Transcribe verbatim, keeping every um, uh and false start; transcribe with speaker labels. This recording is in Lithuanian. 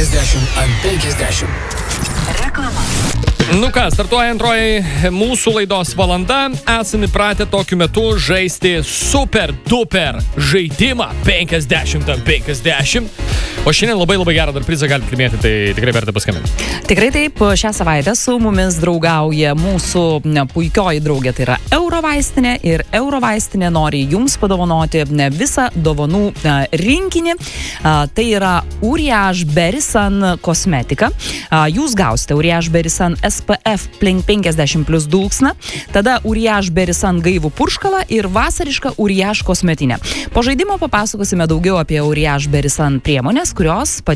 Speaker 1: penkiasdešimt ant penkiasdešimt.
Speaker 2: Reklama.
Speaker 3: Nu ką, startuoja antroji mūsų laidos valanda. Esame pratę tokiu metu žaisti super duper žaidimą penkiasdešimt ant penkiasdešimt. O šiandien labai labai gerą dar prizą galite laimėti, tai tikrai verta paskambinti.
Speaker 4: Tikrai taip, šią savaitę su mumis draugauja mūsų ne, puikioji draugė, tai yra Eurovaistinė, ir Eurovaistinė nori jums padovanoti ne, visą dovanų ne, rinkinį. A, tai yra Uriage Berisan kosmetika. A, jūs gausite Uriage Berisan S P F penkiasdešimt plus dulksną, tada Uriage Berisan gaivų purškalą ir vasarišką Uriage kosmetinę. Po žaidimo papasakosime daugiau apie Uriage Berisan priemonės, kurios